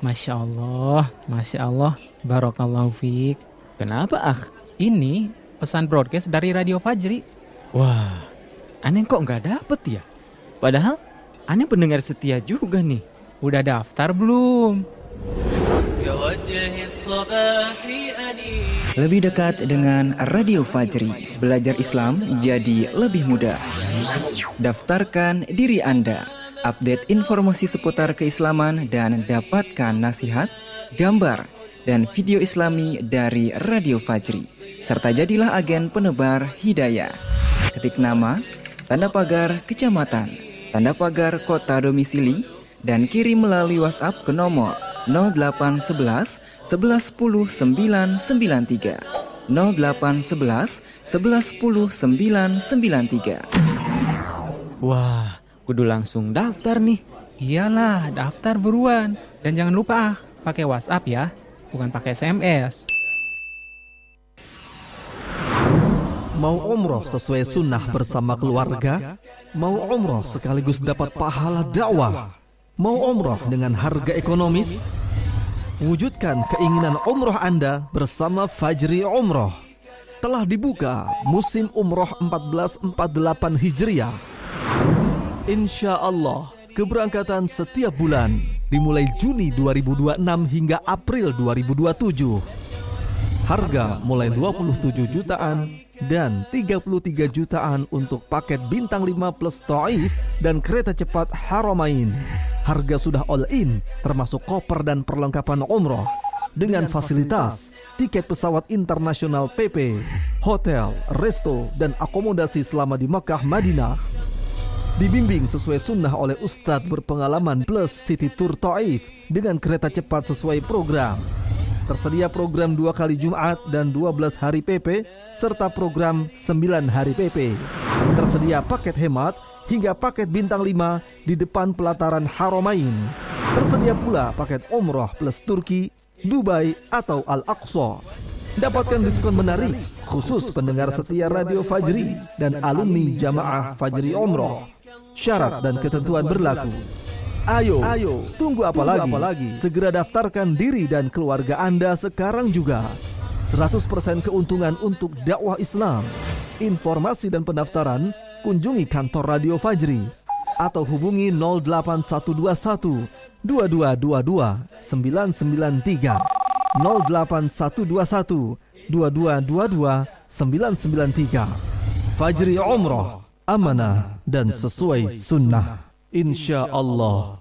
Masya Allah, Barakallahu fiik. Kenapa, Akh? Ini pesan broadcast dari Radio Fajri. Wah, aneh kok nggak dapet ya? Padahal aneh pendengar setia juga nih. Udah daftar belum? Lebih dekat dengan Radio Fajri, belajar Islam jadi lebih mudah. Daftarkan diri Anda, update informasi seputar keislaman dan dapatkan nasihat, gambar, dan video Islami dari Radio Fajri. Serta jadilah agen penebar hidayah. Ketik nama, tanda pagar kecamatan, tanda pagar kota domisili, dan kirim melalui WhatsApp ke nomor 0811 1110 993 0811 1110 993. Wah, kudu langsung daftar nih. Iyalah, daftar buruan. Dan jangan lupa pakai WhatsApp ya, bukan pakai SMS. Mau umroh sesuai sunnah bersama keluarga? Mau umroh sekaligus dapat pahala dakwah? Mau umroh dengan harga ekonomis? Wujudkan keinginan umroh Anda bersama Fajri Umroh. Telah dibuka musim umroh 1448 Hijriah. Insya Allah, keberangkatan setiap bulan dimulai Juni 2026 hingga April 2027. Harga mulai 27 jutaan dan 33 jutaan untuk paket bintang 5 plus Taif dan kereta cepat Haramain. Harga sudah all in, termasuk koper dan perlengkapan umroh, dengan fasilitas tiket pesawat internasional PP, hotel, resto, dan akomodasi selama di Makkah Madinah. Dibimbing sesuai sunnah oleh Ustadz berpengalaman plus City Tour Taif dengan kereta cepat sesuai program. Tersedia program 2 kali Jumat dan 12 hari PP, serta program 9 hari PP. Tersedia paket hemat hingga paket bintang 5 di depan pelataran Haramain. Tersedia pula paket umroh plus Turki, Dubai, atau Al-Aqsa. Dapatkan diskon menarik khusus pendengar setia Radio Fajri dan alumni Jamaah Fajri Umroh. Syarat dan ketentuan berlaku. Ayo, tunggu apa lagi? Segera daftarkan diri dan keluarga Anda sekarang juga. 100% keuntungan untuk dakwah Islam. Informasi dan pendaftaran kunjungi kantor Radio Fajri atau hubungi 08121 2222 993 08121 2222 993. Fajri Umroh, amanah dan sesuai sunnah. Insya Allah.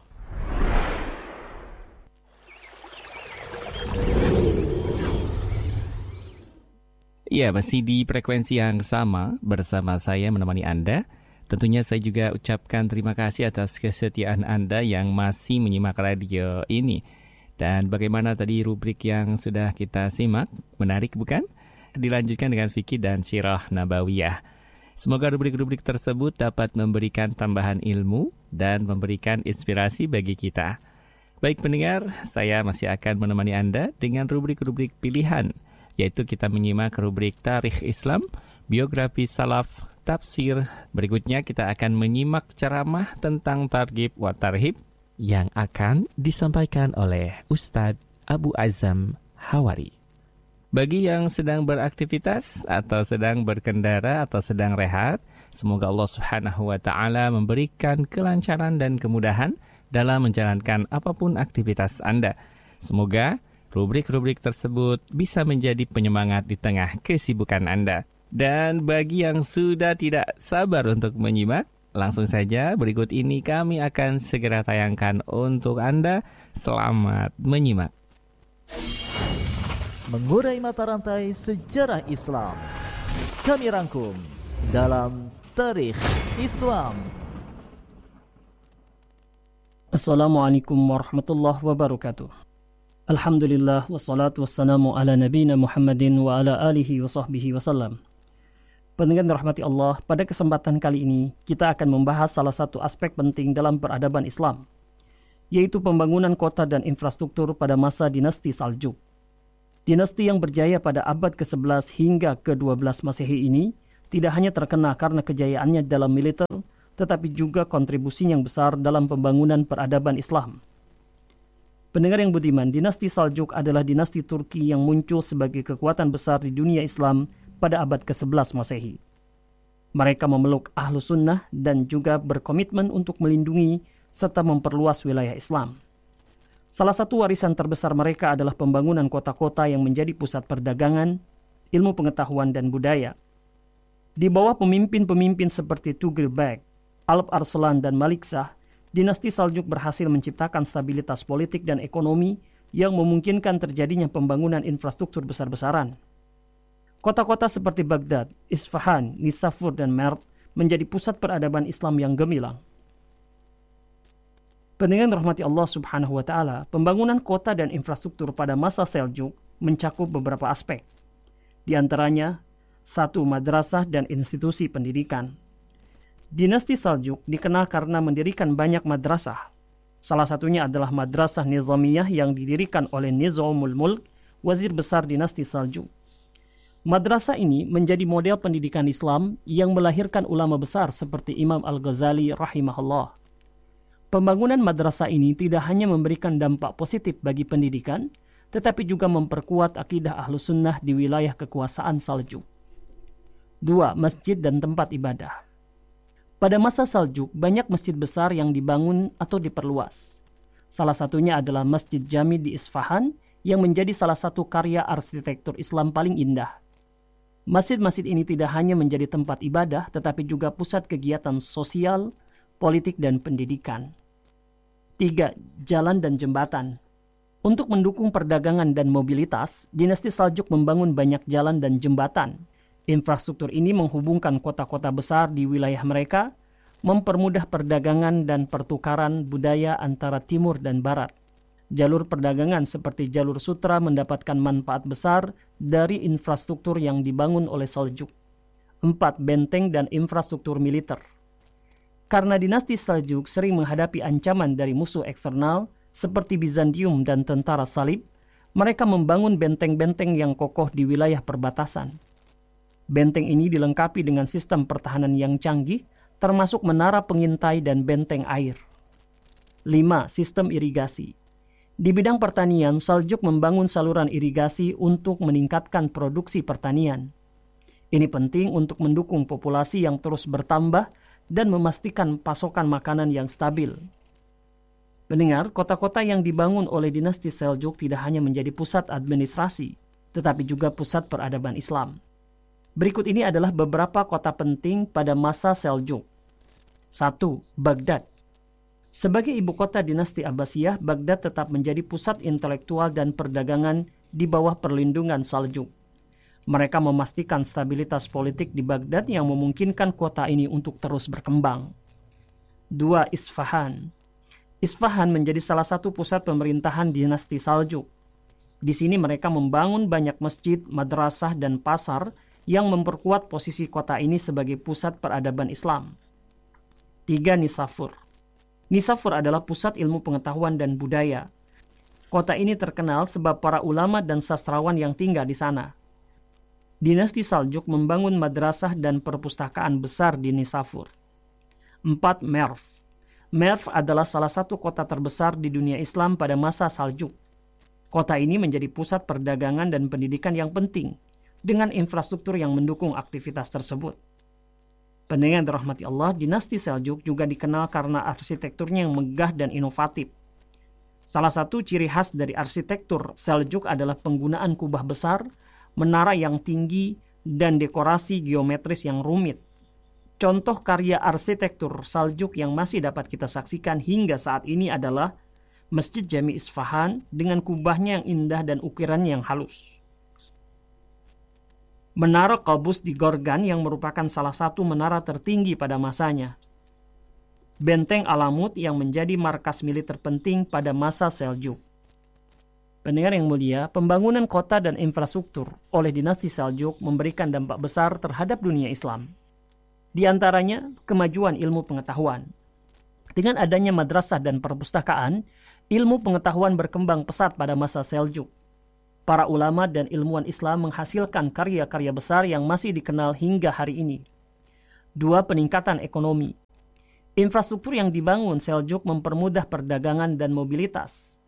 Ya, masih di frekuensi yang sama bersama saya menemani Anda. Tentunya saya juga ucapkan terima kasih atas kesetiaan Anda yang masih menyimak radio ini. Dan bagaimana tadi rubrik yang sudah kita simak? Menarik bukan? Dilanjutkan dengan fikih dan sirah nabawiyah. Semoga rubrik-rubrik tersebut dapat memberikan tambahan ilmu dan memberikan inspirasi bagi kita. Baik pendengar, saya masih akan menemani Anda dengan rubrik-rubrik pilihan, yaitu kita menyimak rubrik Tarikh Islam, biografi salaf, tafsir. Berikutnya kita akan menyimak ceramah tentang targhib wa tarhib yang akan disampaikan oleh Ustadz Abu Azam Hawari. Bagi yang sedang beraktivitas atau sedang berkendara atau sedang rehat, semoga Allah Subhanahu wa taala memberikan kelancaran dan kemudahan dalam menjalankan apapun aktivitas Anda. Semoga rubrik-rubrik tersebut bisa menjadi penyemangat di tengah kesibukan Anda. Dan bagi yang sudah tidak sabar untuk menyimak, langsung saja berikut ini kami akan segera tayangkan untuk Anda. Selamat menyimak. Mengurai mata rantai sejarah Islam, kami rangkum dalam Tarikh Islam. Assalamualaikum warahmatullahi wabarakatuh. Alhamdulillah wassalatu wassalamu ala nabiyina Muhammadin wa ala alihi wa sahbihi wasallam. Pendengar dirahmati Allah, pada kesempatan kali ini kita akan membahas salah satu aspek penting dalam peradaban Islam, yaitu pembangunan kota dan infrastruktur pada masa dinasti Saljuk. Dinasti yang berjaya pada abad ke-11 hingga ke-12 Masehi ini tidak hanya terkenal karena kejayaannya dalam militer, tetapi juga kontribusi yang besar dalam pembangunan peradaban Islam. Pendengar yang budiman, dinasti Saljuk adalah dinasti Turki yang muncul sebagai kekuatan besar di dunia Islam pada abad ke-11 Masehi. Mereka memeluk Ahlus Sunnah dan juga berkomitmen untuk melindungi serta memperluas wilayah Islam. Salah satu warisan terbesar mereka adalah pembangunan kota-kota yang menjadi pusat perdagangan, ilmu pengetahuan dan budaya. Di bawah pemimpin-pemimpin seperti Tugrilbek, Alp Arslan dan Malik Shah, dinasti Saljuk berhasil menciptakan stabilitas politik dan ekonomi yang memungkinkan terjadinya pembangunan infrastruktur besar-besaran. Kota-kota seperti Baghdad, Isfahan, Nisapur, dan Merv menjadi pusat peradaban Islam yang gemilang. Pendengar rahmati Allah Subhanahu wa Ta'ala, pembangunan kota dan infrastruktur pada masa Seljuk mencakup beberapa aspek. Di antaranya, 1. Madrasah dan institusi pendidikan. Dinasti Saljuk dikenal karena mendirikan banyak madrasah. Salah satunya adalah Madrasah Nizamiyah yang didirikan oleh Nizamul Mulk, wazir besar dinasti Saljuk. Madrasah ini menjadi model pendidikan Islam yang melahirkan ulama besar seperti Imam Al-Ghazali rahimahullah. Pembangunan madrasah ini tidak hanya memberikan dampak positif bagi pendidikan, tetapi juga memperkuat akidah Ahlus Sunnah di wilayah kekuasaan Saljuk. 2. Masjid dan tempat ibadah. Pada masa Saljuk, banyak masjid besar yang dibangun atau diperluas. Salah satunya adalah Masjid Jami di Isfahan yang menjadi salah satu karya arsitektur Islam paling indah. Masjid-masjid ini tidak hanya menjadi tempat ibadah, tetapi juga pusat kegiatan sosial, politik, dan pendidikan. 3. Jalan dan jembatan. Untuk mendukung perdagangan dan mobilitas, dinasti Saljuk membangun banyak jalan dan jembatan. Infrastruktur ini menghubungkan kota-kota besar di wilayah mereka, mempermudah perdagangan dan pertukaran budaya antara timur dan barat. Jalur perdagangan seperti jalur sutra mendapatkan manfaat besar dari infrastruktur yang dibangun oleh Saljuk. 4. Benteng dan infrastruktur militer. Karena dinasti Saljuk sering menghadapi ancaman dari musuh eksternal seperti Bizantium dan tentara salib, mereka membangun benteng-benteng yang kokoh di wilayah perbatasan. Benteng ini dilengkapi dengan sistem pertahanan yang canggih, termasuk menara pengintai dan benteng air. 5. Sistem irigasi. Di bidang pertanian, Saljuk membangun saluran irigasi untuk meningkatkan produksi pertanian. Ini penting untuk mendukung populasi yang terus bertambah dan memastikan pasokan makanan yang stabil. Pendengar, kota-kota yang dibangun oleh dinasti Seljuk tidak hanya menjadi pusat administrasi, tetapi juga pusat peradaban Islam. Berikut ini adalah beberapa kota penting pada masa Seljuk. 1. Baghdad. Sebagai ibu kota dinasti Abbasiyah, Baghdad tetap menjadi pusat intelektual dan perdagangan di bawah perlindungan Saljuk. Mereka memastikan stabilitas politik di Baghdad yang memungkinkan kota ini untuk terus berkembang. 2. Isfahan. Isfahan menjadi salah satu pusat pemerintahan dinasti Saljuk. Di sini mereka membangun banyak masjid, madrasah, dan pasar yang memperkuat posisi kota ini sebagai pusat peradaban Islam. 3. Nisapur. Nisapur adalah pusat ilmu pengetahuan dan budaya. Kota ini terkenal sebab para ulama dan sastrawan yang tinggal di sana. Dinasti Saljuk membangun madrasah dan perpustakaan besar di Nisapur. 4. Merv. Merv adalah salah satu kota terbesar di dunia Islam pada masa Saljuk. Kota ini menjadi pusat perdagangan dan pendidikan yang penting, dengan infrastruktur yang mendukung aktivitas tersebut. Pendengar dirahmati Allah, dinasti Seljuk juga dikenal karena arsitekturnya yang megah dan inovatif. Salah satu ciri khas dari arsitektur Seljuk adalah penggunaan kubah besar, menara yang tinggi, dan dekorasi geometris yang rumit. Contoh karya arsitektur Seljuk yang masih dapat kita saksikan hingga saat ini adalah Masjid Jami Isfahan dengan kubahnya yang indah dan ukirannya yang halus. Menara Qabus di Gorgan yang merupakan salah satu menara tertinggi pada masanya. Benteng Alamut yang menjadi markas militer penting pada masa Seljuk. Pendengar yang mulia, pembangunan kota dan infrastruktur oleh dinasti Seljuk memberikan dampak besar terhadap dunia Islam. Di antaranya, kemajuan ilmu pengetahuan. Dengan adanya madrasah dan perpustakaan, ilmu pengetahuan berkembang pesat pada masa Seljuk. Para ulama dan ilmuwan Islam menghasilkan karya-karya besar yang masih dikenal hingga hari ini. 2. Peningkatan ekonomi. Infrastruktur yang dibangun Seljuk mempermudah perdagangan dan mobilitas.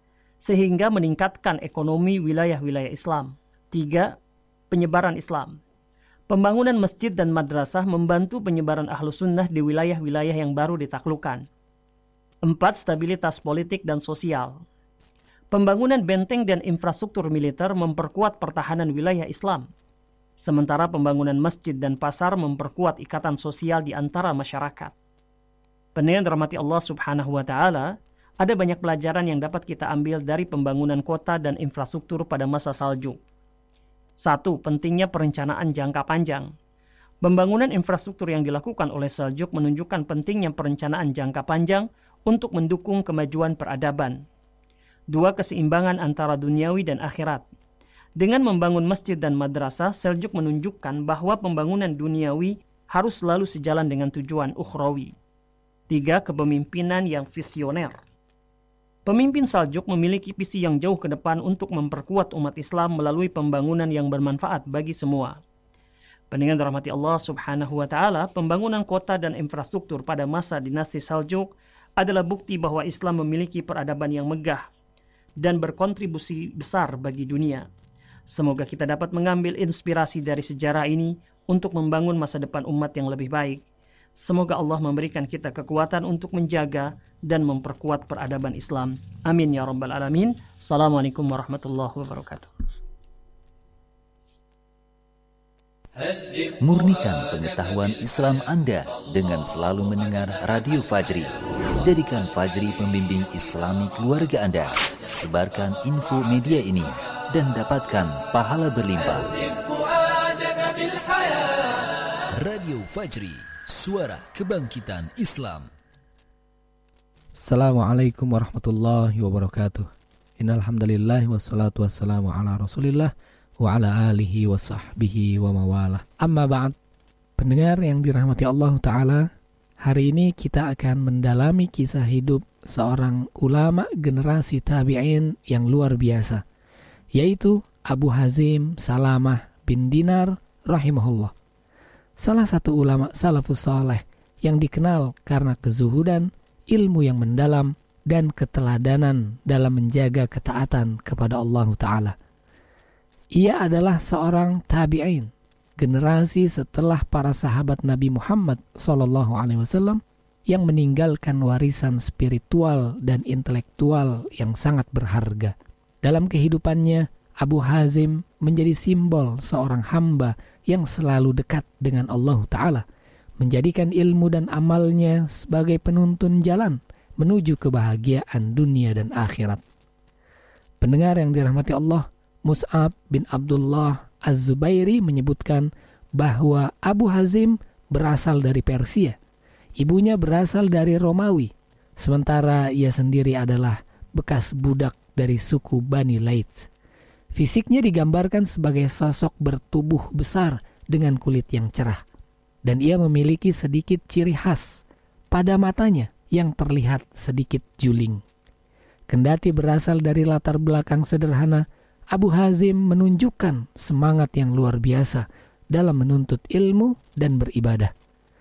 sehingga meningkatkan ekonomi wilayah-wilayah Islam. 3. Penyebaran Islam. Pembangunan masjid dan madrasah membantu penyebaran Ahlus Sunnah di wilayah-wilayah yang baru ditaklukkan. 4. Stabilitas politik dan sosial. Pembangunan benteng dan infrastruktur militer memperkuat pertahanan wilayah Islam. Sementara pembangunan masjid dan pasar memperkuat ikatan sosial di antara masyarakat. Pendengar dirahmati Allah Subhanahu wa Ta'ala, ada banyak pelajaran yang dapat kita ambil dari pembangunan kota dan infrastruktur pada masa Saljuk. 1. Pentingnya perencanaan jangka panjang. Pembangunan infrastruktur yang dilakukan oleh Saljuk menunjukkan pentingnya perencanaan jangka panjang untuk mendukung kemajuan peradaban. 2. Keseimbangan antara duniawi dan akhirat. Dengan membangun masjid dan madrasah, Seljuk menunjukkan bahwa pembangunan duniawi harus selalu sejalan dengan tujuan ukhrawi. 3. Kepemimpinan yang visioner. Pemimpin Seljuk memiliki visi yang jauh ke depan untuk memperkuat umat Islam melalui pembangunan yang bermanfaat bagi semua. Pendengar dirahmati Allah Subhanahu wa Ta'ala, pembangunan kota dan infrastruktur pada masa dinasti Seljuk adalah bukti bahwa Islam memiliki peradaban yang megah dan berkontribusi besar bagi dunia. Semoga kita dapat mengambil inspirasi dari sejarah ini untuk membangun masa depan umat yang lebih baik. Semoga Allah memberikan kita kekuatan untuk menjaga dan memperkuat peradaban Islam. Amin ya rabbal alamin. Assalamualaikum warahmatullahi wabarakatuh. Murnikan pengetahuan Islam Anda dengan selalu mendengar Radio Fajri. Jadikan Fajri pembimbing Islami keluarga Anda. Sebarkan info media ini dan dapatkan pahala berlimpah. Radio Fajri, suara kebangkitan Islam. Assalamualaikum warahmatullahi wabarakatuh. Innal hamdalillah wassalatu wassalamu ala Rasulillah wa ala alihi wa sahbihi wa mawalah. Amma ba'd. Pendengar yang dirahmati Allah Ta'ala, hari ini kita akan mendalami kisah hidup seorang ulama generasi tabi'in yang luar biasa, yaitu Abu Hazim Salamah bin Dinar rahimahullah. Salah satu ulama salafus saleh yang dikenal karena kezuhudan, ilmu yang mendalam, dan keteladanan dalam menjaga ketaatan kepada Allah Ta'ala. Ia adalah seorang tabi'in, generasi setelah para sahabat Nabi Muhammad SAW yang meninggalkan warisan spiritual dan intelektual yang sangat berharga. Dalam kehidupannya, Abu Hazim menjadi simbol seorang hamba yang selalu dekat dengan Allah Ta'ala, menjadikan ilmu dan amalnya sebagai penuntun jalan menuju kebahagiaan dunia dan akhirat. Pendengar yang dirahmati Allah, Mus'ab bin Abdullah Az-Zubairi menyebutkan bahwa Abu Hazim berasal dari Persia. Ibunya berasal dari Romawi, sementara ia sendiri adalah bekas budak dari suku Bani Laits. Fisiknya digambarkan sebagai sosok bertubuh besar dengan kulit yang cerah, dan ia memiliki sedikit ciri khas pada matanya yang terlihat sedikit juling. Kendati berasal dari latar belakang sederhana, Abu Hazim menunjukkan semangat yang luar biasa dalam menuntut ilmu dan beribadah.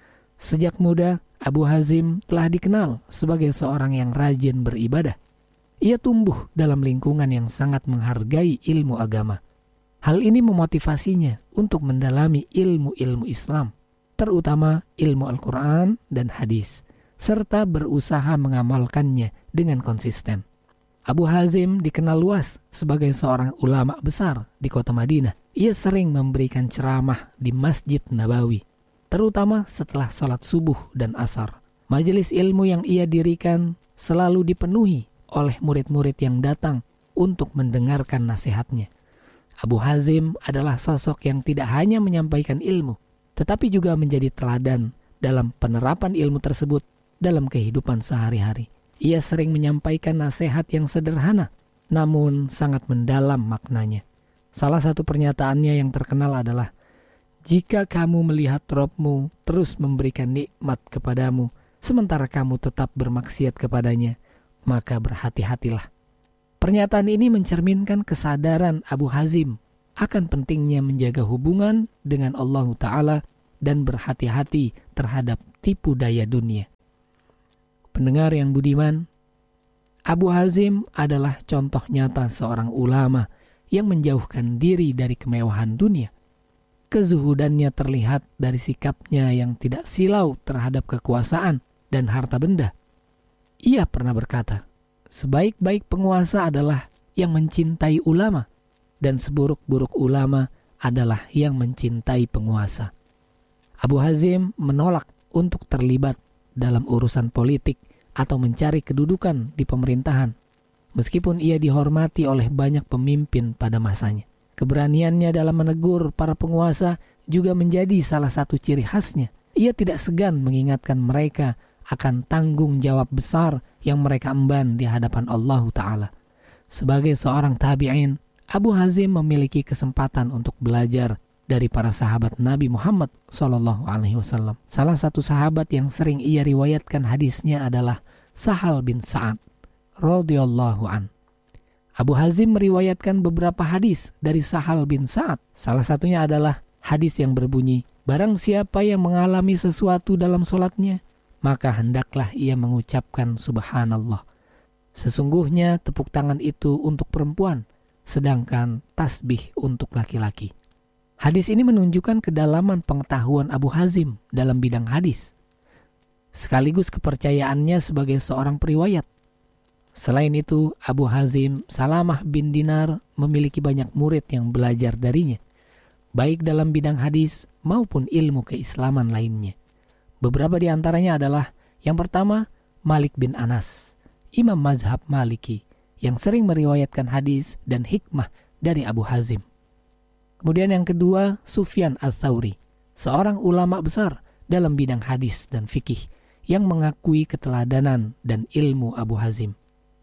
Sejak muda, Abu Hazim telah dikenal sebagai seorang yang rajin beribadah. Ia tumbuh dalam lingkungan yang sangat menghargai ilmu agama. Hal ini memotivasinya untuk mendalami ilmu-ilmu Islam, terutama ilmu Al-Quran dan hadis, serta berusaha mengamalkannya dengan konsisten. Abu Hazim dikenal luas sebagai seorang ulama besar di kota Madinah. Ia sering memberikan ceramah di Masjid Nabawi, terutama setelah sholat subuh dan asar. Majelis ilmu yang ia dirikan selalu dipenuhi oleh murid-murid yang datang untuk mendengarkan nasihatnya. Abu Hazim adalah sosok yang tidak hanya menyampaikan ilmu, tetapi juga menjadi teladan dalam penerapan ilmu tersebut dalam kehidupan sehari-hari. Ia sering menyampaikan nasihat yang sederhana, namun sangat mendalam maknanya. Salah satu pernyataannya yang terkenal adalah, "Jika kamu melihat Robmu terus memberikan nikmat kepadamu, sementara kamu tetap bermaksiat kepadanya, maka berhati-hatilah." Pernyataan ini mencerminkan kesadaran Abu Hazim akan pentingnya menjaga hubungan dengan Allah Ta'ala dan berhati-hati terhadap tipu daya dunia. Pendengar yang budiman, Abu Hazim adalah contoh nyata seorang ulama yang menjauhkan diri dari kemewahan dunia. Kezuhudannya terlihat dari sikapnya yang tidak silau terhadap kekuasaan dan harta benda. Ia pernah berkata, sebaik-baik penguasa adalah yang mencintai ulama, dan seburuk-buruk ulama adalah yang mencintai penguasa. Abu Hazim menolak untuk terlibat dalam urusan politik atau mencari kedudukan di pemerintahan, meskipun ia dihormati oleh banyak pemimpin pada masanya. Keberaniannya dalam menegur para penguasa juga menjadi salah satu ciri khasnya. Ia tidak segan mengingatkan mereka akan tanggung jawab besar yang mereka emban di hadapan Allah Ta'ala. Sebagai seorang tabi'in, Abu Hazim memiliki kesempatan untuk belajar dari para sahabat Nabi Muhammad SAW. Salah satu sahabat yang sering ia riwayatkan hadisnya adalah Sahal bin Sa'ad radhiyallahu an. Abu Hazim meriwayatkan beberapa hadis dari Sahal bin Sa'ad. Salah satunya adalah hadis yang berbunyi, barang siapa yang mengalami sesuatu dalam solatnya, maka hendaklah ia mengucapkan subhanallah. Sesungguhnya tepuk tangan itu untuk perempuan, sedangkan tasbih untuk laki-laki. Hadis ini menunjukkan kedalaman pengetahuan Abu Hazim dalam bidang hadis, sekaligus kepercayaannya sebagai seorang periwayat. Selain itu, Abu Hazim Salamah bin Dinar memiliki banyak murid yang belajar darinya, baik dalam bidang hadis maupun ilmu keislaman lainnya. Beberapa di antaranya adalah, yang pertama, Malik bin Anas, imam mazhab Maliki, yang sering meriwayatkan hadis dan hikmah dari Abu Hazim. Kemudian yang kedua, Sufyan Ats-Tsauri, seorang ulama besar dalam bidang hadis dan fikih, yang mengakui keteladanan dan ilmu Abu Hazim.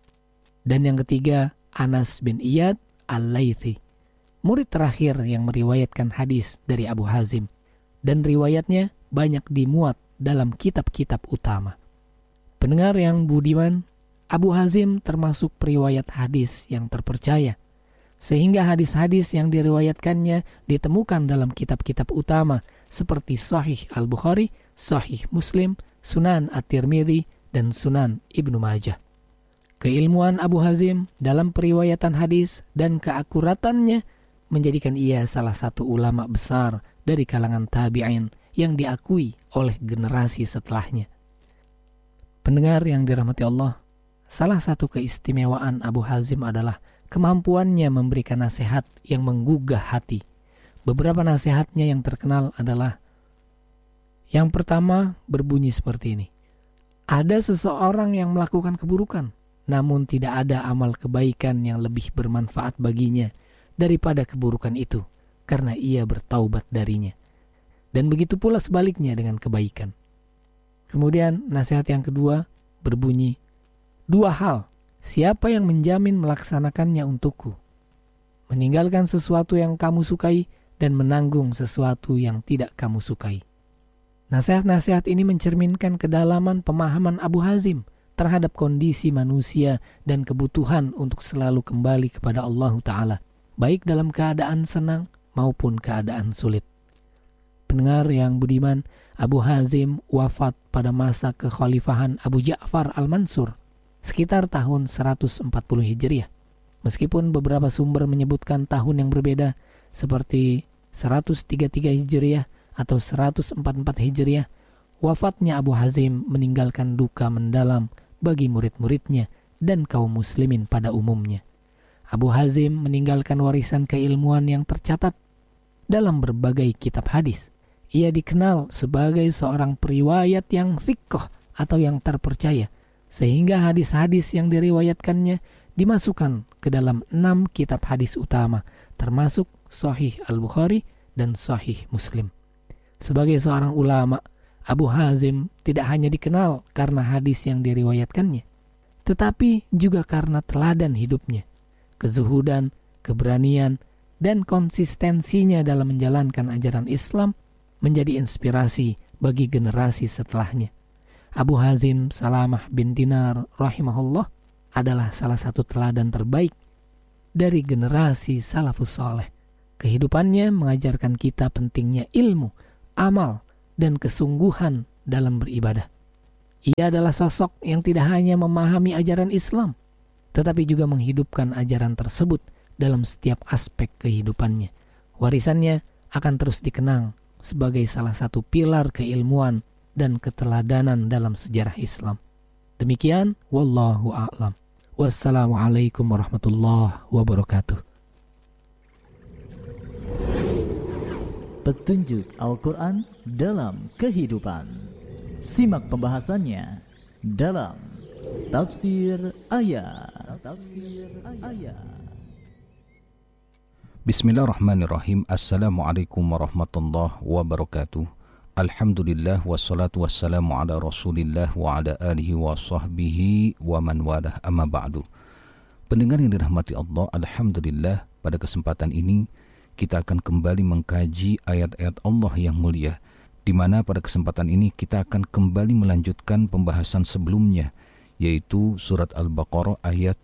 Dan yang ketiga, Anas bin Iyad Al-Laythi, murid terakhir yang meriwayatkan hadis dari Abu Hazim, dan riwayatnya banyak dimuat dalam kitab-kitab utama. Pendengar yang budiman, Abu Hazim termasuk periwayat hadis yang terpercaya, sehingga hadis-hadis yang diriwayatkannya ditemukan dalam kitab-kitab utama seperti Sahih Al-Bukhari, Sahih Muslim, Sunan At-Tirmidzi, dan Sunan Ibnu Majah. Keilmuan Abu Hazim dalam periwayatan hadis dan keakuratannya menjadikan ia salah satu ulama besar dari kalangan tabi'in yang diakui oleh generasi setelahnya. Pendengar yang dirahmati Allah, salah satu keistimewaan Abu Hazim adalah kemampuannya memberikan nasihat yang menggugah hati. Beberapa nasihatnya yang terkenal adalah, yang pertama berbunyi seperti ini. Ada seseorang yang melakukan keburukan, namun tidak ada amal kebaikan yang lebih bermanfaat baginya daripada keburukan itu, karena ia bertaubat darinya. Dan begitu pula sebaliknya dengan kebaikan. Kemudian nasihat yang kedua berbunyi, dua hal, siapa yang menjamin melaksanakannya untukku? Meninggalkan sesuatu yang kamu sukai dan menanggung sesuatu yang tidak kamu sukai. Nasihat-nasihat ini mencerminkan kedalaman pemahaman Abu Hazim terhadap kondisi manusia dan kebutuhan untuk selalu kembali kepada Allah Ta'ala, baik dalam keadaan senang maupun keadaan sulit. Pendengar yang budiman, Abu Hazim wafat pada masa kekhalifahan Abu Ja'far Al-Mansur, sekitar tahun 140 Hijriah. Meskipun beberapa sumber menyebutkan tahun yang berbeda, seperti 133 Hijriah atau 144 Hijriah, wafatnya Abu Hazim meninggalkan duka mendalam bagi murid-muridnya dan kaum muslimin pada umumnya. Abu Hazim meninggalkan warisan keilmuan yang tercatat dalam berbagai kitab hadis. Ia dikenal sebagai seorang periwayat yang thiqah atau yang terpercaya, sehingga hadis-hadis yang diriwayatkannya dimasukkan ke dalam 6 kitab hadis utama, termasuk Sahih Al-Bukhari dan Sahih Muslim. Sebagai seorang ulama, Abu Hazim tidak hanya dikenal karena hadis yang diriwayatkannya, tetapi juga karena teladan hidupnya, kezuhudan, keberanian, dan konsistensinya dalam menjalankan ajaran Islam menjadi inspirasi bagi generasi setelahnya. Abu Hazim Salamah bin Dinar rahimahullah adalah salah satu teladan terbaik dari generasi salafus saleh. Kehidupannya mengajarkan kita pentingnya ilmu, amal, dan kesungguhan dalam beribadah. Ia adalah sosok yang tidak hanya memahami ajaran Islam, tetapi juga menghidupkan ajaran tersebut dalam setiap aspek kehidupannya. Warisannya akan terus dikenang sebagai salah satu pilar keilmuan dan keteladanan dalam sejarah Islam. Demikian, wallahu a'lam. Wassalamualaikum warahmatullahi wabarakatuh. Petunjuk Al-Quran dalam kehidupan. Simak pembahasannya dalam Tafsir Ayat. Bismillahirrahmanirrahim. Assalamualaikum warahmatullahi wabarakatuh. Alhamdulillah wassalatu wassalamu ala Rasulillah wa ala alihi wa sahbihi wa man walah, amma ba'du. Pendengar yang dirahmati Allah, alhamdulillah pada kesempatan ini kita akan kembali mengkaji ayat-ayat Allah yang mulia, di mana pada kesempatan ini kita akan kembali melanjutkan pembahasan sebelumnya, yaitu surat Al-Baqarah ayat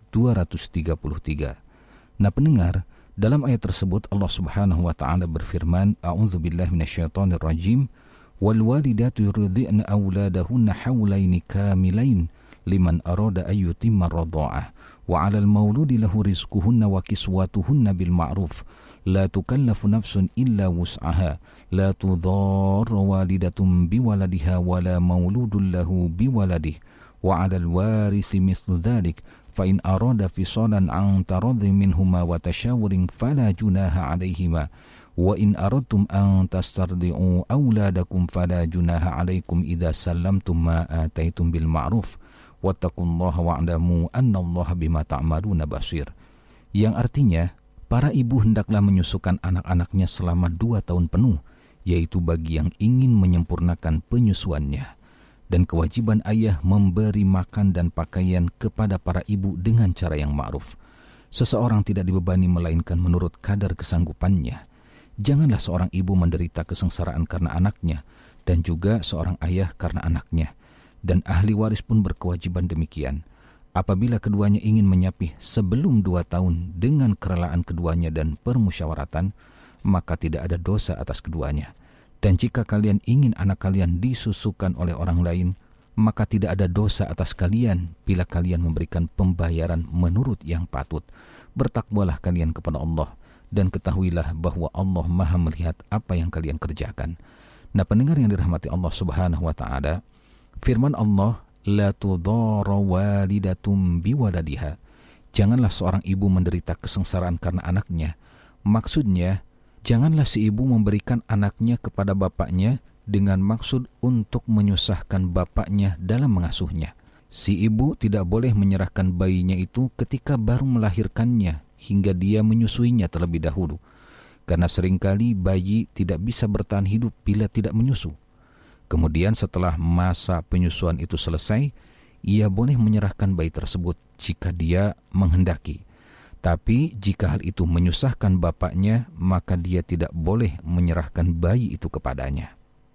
233. Nah pendengar, dalam ayat tersebut Allah Subhanahu wa taala berfirman, a'udzubillahi minasyaitonir rajim, wal walidatu yurdi'na auladahunna haulaini kamilain liman arada ay yutimma radha'ah wa 'alal mauludi lahu rizquhunna wa kiswatuhunna bil ma'ruf la tukallafu nafsun illa wus'aha la tudharra walidatun biwaladiha wa la mauludun lahu biwaladihi wa 'alal warisi mithlu dzalik fa in arada fisalan 'an taradhi minhuma wa tashawurin fala junaha 'alaihima wa in aradtum an tastardi'u auladakum fala junaha 'alaikum idza sallamtum ma ataitum bil ma'ruf wattaqullaha wa'lamu annallaha bima ta'maluna basir. Yang artinya, para ibu hendaklah menyusukan anak-anaknya selama 2 tahun penuh, yaitu bagi yang ingin menyempurnakan penyusuannya. Dan kewajiban ayah memberi makan dan pakaian kepada para ibu dengan cara yang ma'ruf. Seseorang tidak dibebani melainkan menurut kadar kesanggupannya. Janganlah seorang ibu menderita kesengsaraan karena anaknya, dan juga seorang ayah karena anaknya. Dan ahli waris pun berkewajiban demikian. Apabila keduanya ingin menyapih sebelum 2 tahun dengan kerelaan keduanya dan permusyawaratan, maka tidak ada dosa atas keduanya. Dan jika kalian ingin anak kalian disusukan oleh orang lain, maka tidak ada dosa atas kalian bila kalian memberikan pembayaran menurut yang patut. Bertakwalah kalian kepada Allah, dan ketahuilah bahwa Allah Maha melihat apa yang kalian kerjakan. Nah pendengar yang dirahmati Allah Subhanahu wa ta'ala, firman Allah, la tudharra walidatum biwaladiha. Janganlah seorang ibu menderita kesengsaraan karena anaknya. Maksudnya, janganlah si ibu memberikan anaknya kepada bapaknya dengan maksud untuk menyusahkan bapaknya dalam mengasuhnya. Si ibu tidak boleh menyerahkan bayinya itu ketika baru melahirkannya hingga dia menyusuinya terlebih dahulu. Karena seringkali bayi tidak bisa bertahan hidup bila tidak menyusu. Kemudian setelah masa penyusuan itu selesai, ia boleh menyerahkan bayi tersebut jika dia menghendaki. Tapi jika hal itu menyusahkan bapaknya, maka dia tidak boleh menyerahkan bayi itu kepadanya.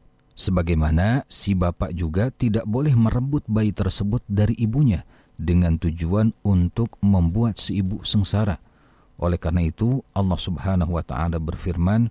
Sebagaimana si bapak juga tidak boleh merebut bayi tersebut dari ibunya dengan tujuan untuk membuat si ibu sengsara. Oleh karena itu, Allah Subhanahu wa taala berfirman,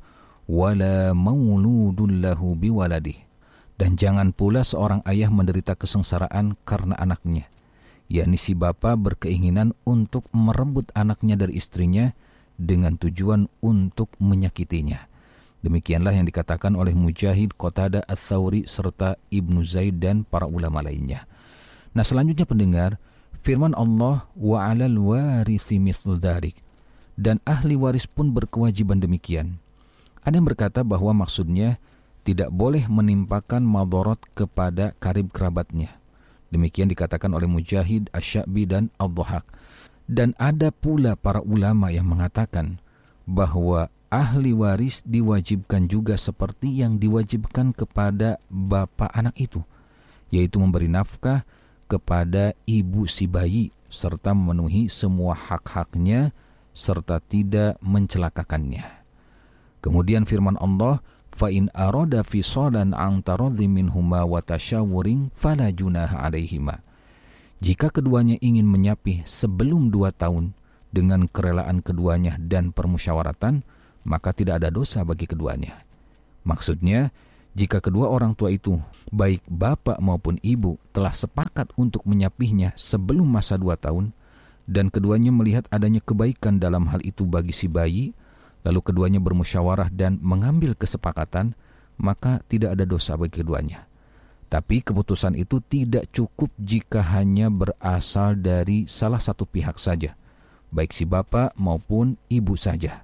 wala mauludun lahu biwaladih. Dan jangan pula seorang ayah menderita kesengsaraan karena anaknya, yakni si bapa berkeinginan untuk merebut anaknya dari istrinya dengan tujuan untuk menyakitinya. Demikianlah yang dikatakan oleh Mujahid, Qatadah, Ats-Tsauri, serta Ibnu Zaid dan para ulama lainnya. Nah selanjutnya pendengar, firman Allah, wa 'alal warisi mithlu dzalik. Dan ahli waris pun berkewajiban demikian. Ada yang berkata bahwa maksudnya tidak boleh menimpakan madharat kepada karib kerabatnya. Demikian dikatakan oleh Mujahid, Asy-Sya'bi dan Ad-Dhahhak. Dan ada pula para ulama yang mengatakan bahwa ahli waris diwajibkan juga seperti yang diwajibkan kepada bapak anak itu, yaitu memberi nafkah kepada ibu si bayi serta memenuhi semua hak-haknya serta tidak mencelakakannya. Kemudian firman Allah, fa in arada fisalan an taradhi minhuma wa tashawurin fala junaha 'alaihima. Jika keduanya ingin menyapih sebelum 2 tahun dengan kerelaan keduanya dan permusyawaratan, maka tidak ada dosa bagi keduanya. Maksudnya, jika kedua orang tua itu, baik bapak maupun ibu, telah sepakat untuk menyapihnya sebelum masa 2 tahun, dan keduanya melihat adanya kebaikan dalam hal itu bagi si bayi, lalu keduanya bermusyawarah dan mengambil kesepakatan, maka tidak ada dosa bagi keduanya. Tapi keputusan itu tidak cukup jika hanya berasal dari salah satu pihak saja, baik si bapak maupun ibu saja.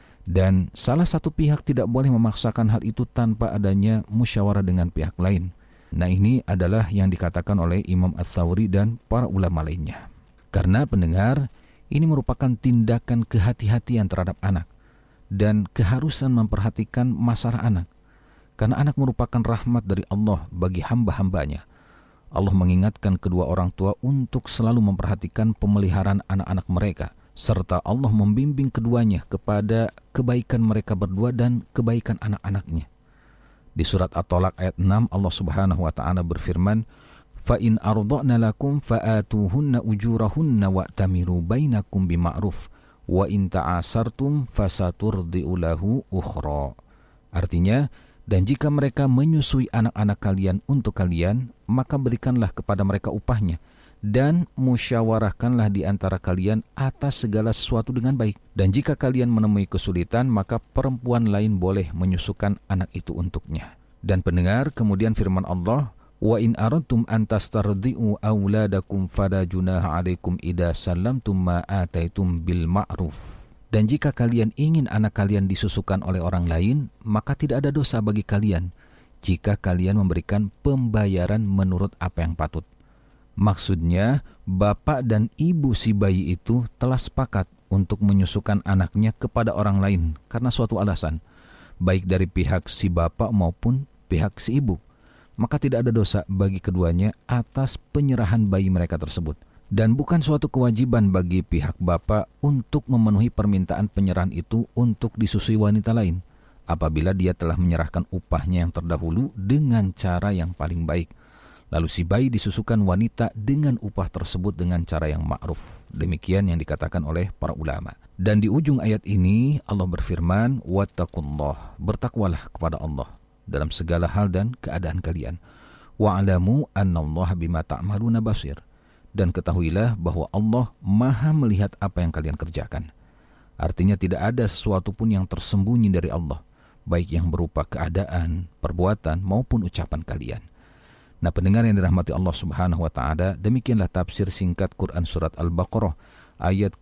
Dan salah satu pihak tidak boleh memaksakan hal itu tanpa adanya musyawarah dengan pihak lain. Nah, ini adalah yang dikatakan oleh Imam Ats-Tsauri dan para ulama lainnya. Karena pendengar, ini merupakan tindakan kehati-hatian terhadap anak dan keharusan memperhatikan masalah anak. Karena anak merupakan rahmat dari Allah bagi hamba-hambanya. Allah mengingatkan kedua orang tua untuk selalu memperhatikan pemeliharaan anak-anak mereka, serta Allah membimbing keduanya kepada kebaikan mereka berdua dan kebaikan anak-anaknya. Di surat At-Tolaq ayat 6, Allah Subhanahu wa taala berfirman, "Fa in arda'na lakum fa'atuhunna ujurahunna wa'tamiru bainakum bima'ruf wa in ta'asartum fasaturdi'u lahu ukhra." Artinya, dan jika mereka menyusui anak-anak kalian untuk kalian, maka berikanlah kepada mereka upahnya, dan musyawarahkanlah di antara kalian atas segala sesuatu dengan baik. Dan jika kalian menemui kesulitan, maka perempuan lain boleh menyusukan anak itu untuknya. Dan pendengar, kemudian firman Allah, "Wa in aradtum an tastardi'u auladakum fala junaha 'alaikum idza sallamtum ma ataitum bil ma'ruf." Dan jika kalian ingin anak kalian disusukan oleh orang lain, maka tidak ada dosa bagi kalian jika kalian memberikan pembayaran menurut apa yang patut. Maksudnya, bapak dan ibu si bayi itu telah sepakat untuk menyusukan anaknya kepada orang lain karena suatu alasan, baik dari pihak si bapak maupun pihak si ibu. Maka tidak ada dosa bagi keduanya atas penyerahan bayi mereka tersebut. Dan bukan suatu kewajiban bagi pihak bapak untuk memenuhi permintaan penyerahan itu untuk disusui wanita lain, apabila dia telah menyerahkan upahnya yang terdahulu dengan cara yang paling baik. Lalu si bayi disusukan wanita dengan upah tersebut dengan cara yang ma'ruf. Demikian yang dikatakan oleh para ulama. Dan di ujung ayat ini Allah berfirman, "Wattaqullah", bertakwalah kepada Allah dalam segala hal dan keadaan kalian. "Wa'lamu annallaha bima ta'maluna basir", dan ketahuilah bahwa Allah Maha melihat apa yang kalian kerjakan. Artinya tidak ada sesuatu pun yang tersembunyi dari Allah, baik yang berupa keadaan, perbuatan maupun ucapan kalian. Nah, pendengar yang dirahmati Allah Subhanahu wa taala, demikianlah tafsir singkat Quran surat Al-Baqarah ayat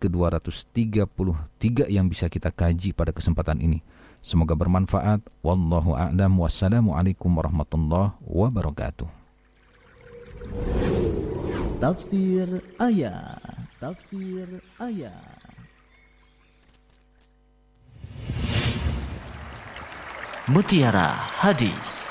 ke-233 yang bisa kita kaji pada kesempatan ini. Semoga bermanfaat. Wallahu a'lam. Wassalamualaikum warahmatullahi wabarakatuh. Tafsir ayat. Tafsir ayat. Mutiara Hadis.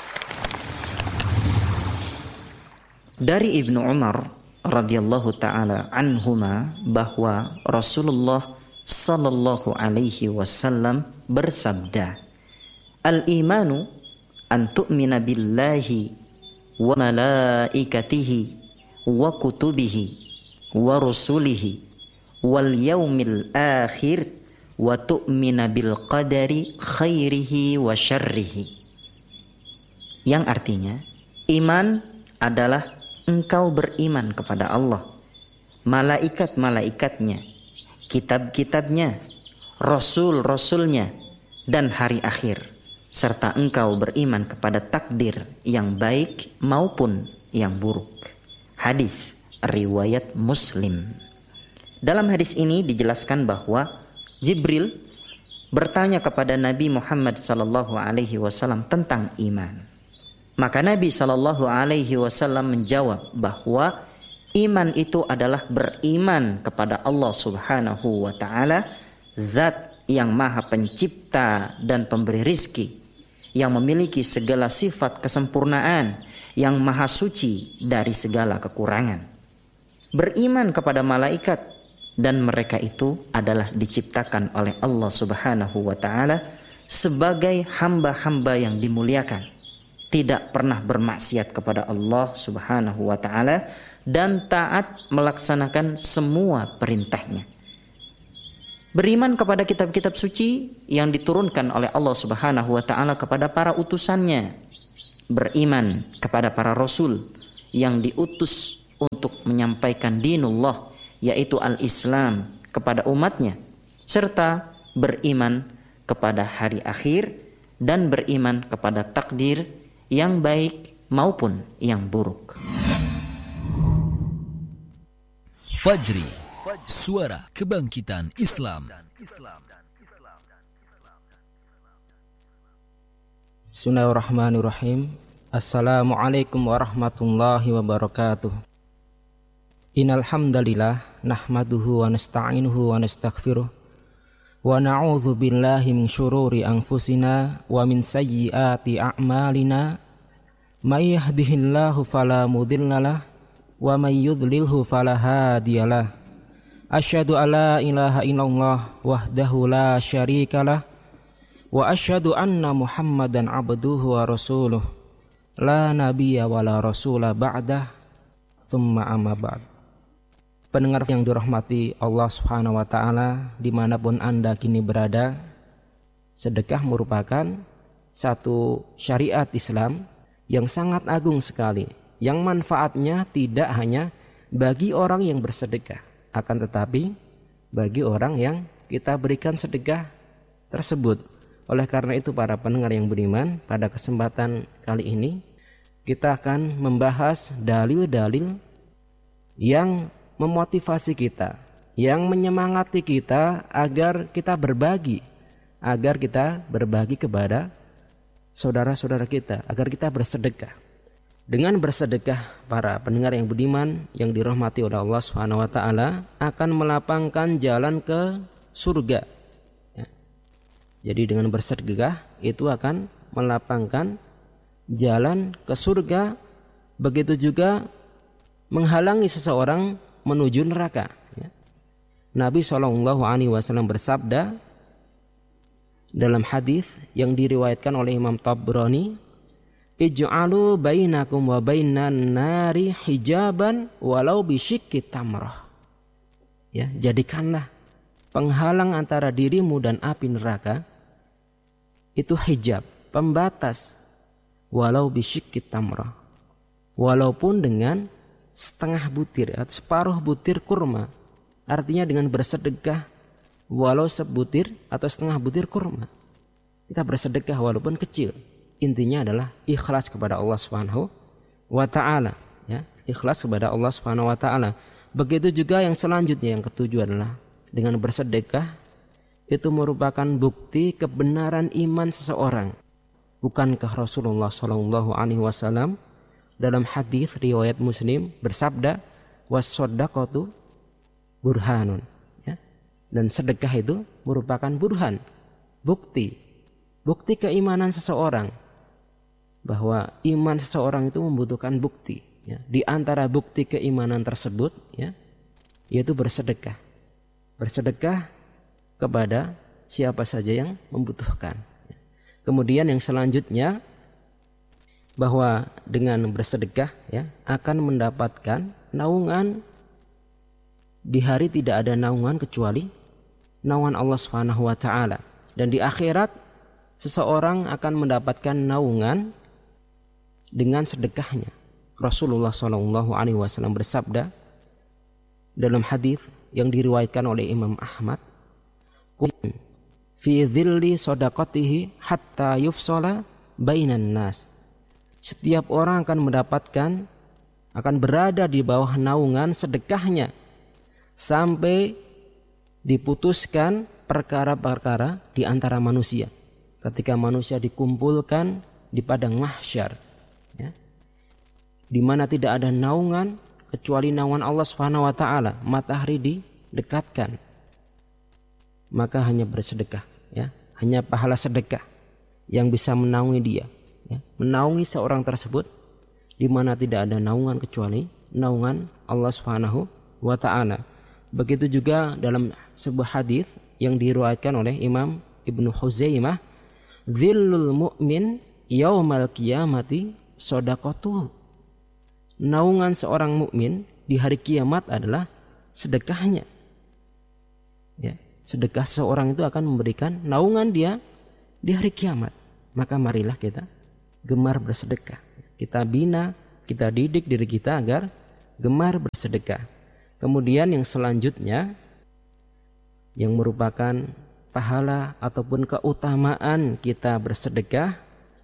Dari Ibnu Umar radhiyallahu taala anhuma bahwa Rasulullah sallallahu alaihi wasallam bersabda, "Al-imanu an tu'mina billahi wa malaikatihi wa kutubihi wa rusulihi wal yaumil akhir wa tu'mina bil qadari khairihi wa syarrihi." Yang artinya, iman adalah engkau beriman kepada Allah, malaikat-malaikatnya, kitab-kitabnya, rasul-rasulnya, dan hari akhir, serta engkau beriman kepada takdir yang baik maupun yang buruk. Hadis riwayat Muslim. Dalam hadis ini dijelaskan bahwa Jibril bertanya kepada Nabi Muhammad SAW tentang iman. Maka Nabi SAW menjawab bahwa iman itu adalah beriman kepada Allah Subhanahu wa taala, zat yang maha pencipta dan pemberi rizki, yang memiliki segala sifat kesempurnaan, yang maha suci dari segala kekurangan. Beriman kepada malaikat, dan mereka itu adalah diciptakan oleh Allah Subhanahu wa taala sebagai hamba-hamba yang dimuliakan, tidak pernah bermaksiat kepada Allah Subhanahu wa taala dan taat melaksanakan semua perintahnya. Beriman kepada kitab-kitab suci yang diturunkan oleh Allah Subhanahu wa taala kepada para utusannya. Beriman kepada para rasul yang diutus untuk menyampaikan dinullah, yaitu al-Islam, kepada umatnya, serta beriman kepada hari akhir dan beriman kepada takdir yang baik maupun yang buruk. Fajri, suara kebangkitan Islam. Bismillahirrahmanirrahim. Assalamualaikum warahmatullahi wabarakatuh. Innal hamdalillah nahmaduhu wa nasta'inuhu wa nastaghfiruh wa na'udzu billahi min syururi anfusina wa min sayyiati a'malina may yahdihillahu fala mudhillalah wa may yudlilhu fala hadiyalah. Asyhadu alla ilaha illallah wahdahu la syarikalah wa asyhadu anna Muhammadan abduhu wa rasuluh la nabiyya wa la rasula ba'dah tsumma amma ba'd. Pendengar yang dirahmati Allah Subhanahu wa taala dimanapun Anda kini berada, sedekah merupakan satu syariat Islam yang sangat agung sekali, yang manfaatnya tidak hanya bagi orang yang bersedekah, akan tetapi bagi orang yang kita berikan sedekah tersebut. Oleh karena itu para pendengar yang beriman, pada kesempatan kali ini kita akan membahas dalil-dalil yang memotivasi kita, yang menyemangati kita agar kita berbagi kepada saudara-saudara kita, agar kita bersedekah. Dengan bersedekah, para pendengar yang budiman yang dirahmati oleh Allah Subhanahu wa taala, akan melapangkan jalan ke surga. Ya. Jadi dengan bersedekah itu akan melapangkan jalan ke surga, begitu juga menghalangi seseorang menuju neraka. Ya. Nabi SAW bersabda dalam hadis yang diriwayatkan oleh Imam Tabrani, ij'alu bainakum wa bainan nari hijaban walau bisyikki tamrah. Ya, jadikanlah penghalang antara dirimu dan api neraka itu hijab, pembatas, walau bisyikki tamrah, walaupun dengan setengah butir atau separuh butir kurma. Artinya dengan bersedekah walau sebutir atau setengah butir kurma, kita bersedekah walaupun kecil. Intinya adalah ikhlas kepada Allah Subhanahu wa taala, ya, ikhlas kepada Allah Subhanahu wa taala. Begitu juga yang selanjutnya, yang ketujuh adalah dengan bersedekah itu merupakan bukti kebenaran iman seseorang. Bukankah Rasulullah SAW dalam hadis riwayat Muslim bersabda, was-shadaqatu burhanun, ya. Dan sedekah itu merupakan burhan, bukti keimanan seseorang, bahwa iman seseorang itu membutuhkan bukti, ya. Di antara bukti keimanan tersebut, ya, yaitu bersedekah kepada siapa saja yang membutuhkan. Kemudian yang selanjutnya, bahwa dengan bersedekah, ya, akan mendapatkan naungan di hari tidak ada naungan kecuali naungan Allah Subhanahu wa taala, dan di akhirat seseorang akan mendapatkan naungan dengan sedekahnya. Rasulullah SAW bersabda dalam hadis yang diriwayatkan oleh Imam Ahmad, "Kun fi dhilli shadaqatihi hatta yufsala bainan nas." Setiap orang akan berada di bawah naungan sedekahnya sampai diputuskan perkara-perkara di antara manusia. Ketika manusia dikumpulkan di padang mahsyar, ya, di mana tidak ada naungan kecuali naungan Allah Subhanahu wa taala, matahari didekatkan, maka hanya bersedekah, ya, hanya pahala sedekah yang bisa menaungi dia, ya, menaungi seorang tersebut di mana tidak ada naungan kecuali naungan Allah Subhanahu wa taala. Begitu juga dalam sebuah hadis yang diriwayatkan oleh Imam Ibnu Huzaimah, "Dhillul mu'min yaumal qiyamati shadaqatuhu." Naungan seorang mukmin di hari kiamat adalah sedekahnya. Ya, sedekah seseorang itu akan memberikan naungan dia di hari kiamat. Maka marilah kita gemar bersedekah. Kita bina, kita didik diri kita agar gemar bersedekah. Kemudian yang selanjutnya yang merupakan pahala ataupun keutamaan kita bersedekah,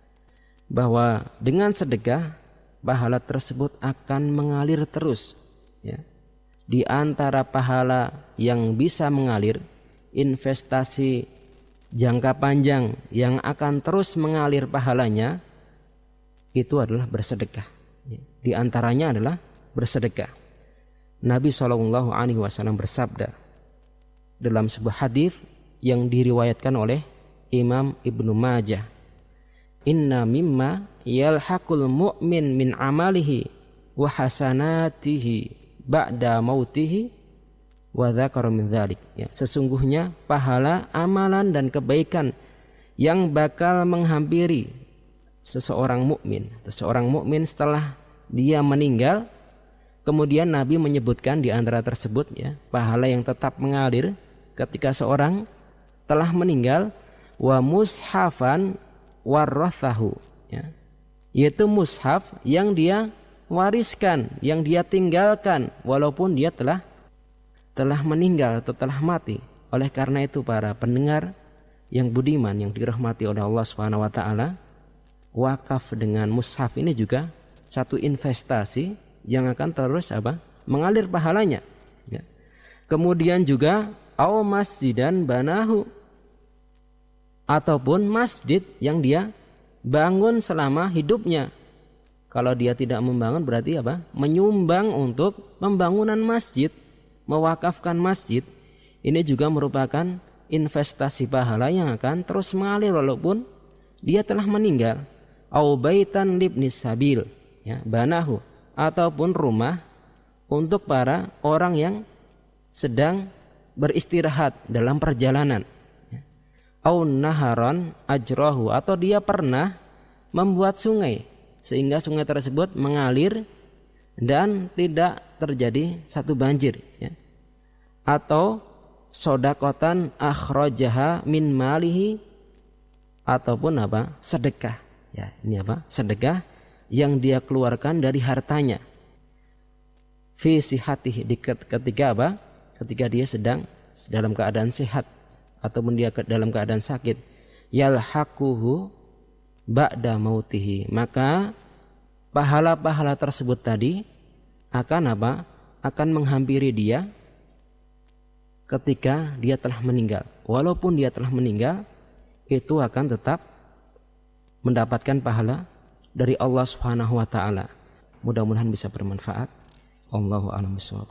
bahwa dengan sedekah pahala tersebut akan mengalir terus, ya. Di antara pahala yang bisa mengalir, investasi jangka panjang yang akan terus mengalir pahalanya itu adalah bersedekah. Di antaranya adalah bersedekah. Nabi SAW bersabda dalam sebuah hadis yang diriwayatkan oleh Imam Ibnu Majah, "Inna mimma yalhaqul mu'min min amalihi wa hasanatihi ba'da mautihi wa dzakara min dzalik." Ya, sesungguhnya pahala amalan dan kebaikan yang bakal menghampiri seseorang mukmin setelah dia meninggal. Kemudian Nabi menyebutkan di antara tersebut, ya, pahala yang tetap mengalir ketika seorang telah meninggal, wa mushafan warathahu, ya, yaitu mushaf yang dia wariskan, yang dia tinggalkan walaupun dia telah meninggal atau telah mati. Oleh karena itu para pendengar yang budiman yang dirahmati oleh Allah Subhanahu wa taala, wakaf dengan mushaf ini juga satu investasi yang akan terus mengalir pahalanya, ya. Kemudian juga au masjidan banahu, ataupun masjid yang dia bangun selama hidupnya. Kalau dia tidak membangun berarti menyumbang untuk pembangunan masjid, mewakafkan masjid. Ini juga merupakan investasi pahala yang akan terus mengalir walaupun dia telah meninggal. Au baitan libnis sabil, ya, banahu, ataupun rumah untuk para orang yang sedang beristirahat dalam perjalanan. Au naharan ajrahu, atau dia pernah membuat sungai sehingga sungai tersebut mengalir dan tidak terjadi satu banjir, ya. Atau sodakotan akhrajaha min malihi, ataupun sedekah, ya, ini sedekah yang dia keluarkan dari hartanya. Fi sihatihi, ketika dia sedang dalam keadaan sehat ataupun dia dalam keadaan sakit. Yalhaquhu ba'da mautihi, maka pahala-pahala tersebut tadi akan menghampiri dia ketika dia telah meninggal. Walaupun dia telah meninggal, itu akan tetap mendapatkan pahala dari Allah Subhanahu wa taala. Mudah-mudahan bisa bermanfaat. Allahu a'lam bishawab.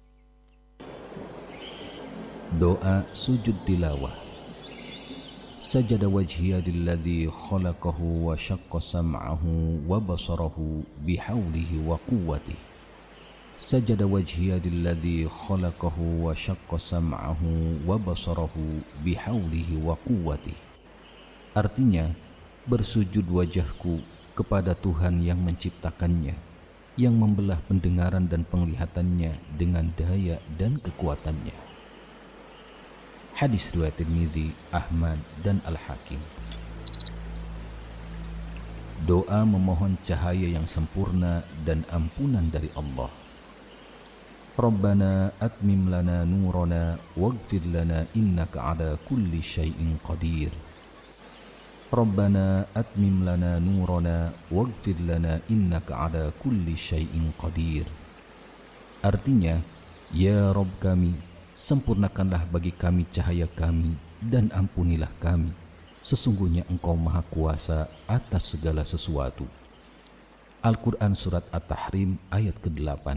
Doa sujud tilawah. Sajada wajhiya lilladzi khalaqahu wa syaqqa sam'ahu wa basarahu bihaulihi wa quwwatihi. Sajada wajhiya lilladzi khalaqahu wa syaqqa sam'ahu wa basarahu bihaulihi wa quwwatihi. Artinya, bersujud wajahku kepada Tuhan yang menciptakannya, yang membelah pendengaran dan penglihatannya dengan daya dan kekuatannya. Hadis riwayat Tirmizi, Ahmad dan Al-Hakim. Doa memohon cahaya yang sempurna dan ampunan dari Allah. Rabbana atmim lana nurana waghfir lana innaka ala kulli syai'in qadir. Rabbana atmim lana nurana waghfir lana innaka ala kulli syai'in qadir. Artinya, ya Rabb kami, sempurnakanlah bagi kami cahaya kami dan ampunilah kami. Sesungguhnya Engkau Maha Kuasa atas segala sesuatu. Al-Quran Surat At-Tahrim ayat ke-8.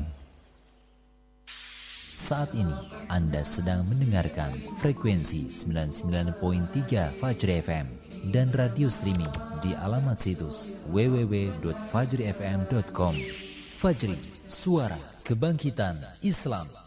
Saat ini Anda sedang mendengarkan frekuensi 99.3 Fajri FM dan radio streaming di alamat situs www.fajrifm.com. Fajri, suara kebangkitan Islam.